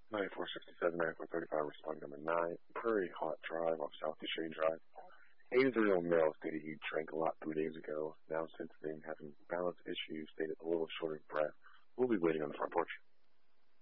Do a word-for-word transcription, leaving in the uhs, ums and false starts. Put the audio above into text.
ninety-four sixty-seven, ninety-four thirty-five, responding number nine. Prairie Hot Drive off South Shade Drive. eighty-three-year-old male stated he drank a lot three days ago. Now, since then, having balance issues, stated a little short of breath. We'll be waiting on the front porch.